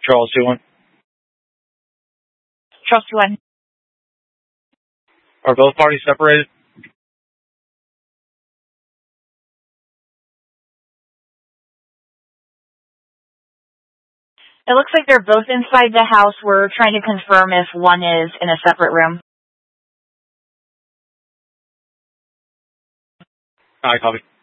Charles 2-1. Charles 2-1. Are both parties separated? It looks like they're both inside the house. We're trying to confirm if one is in a separate room. Alright, copy.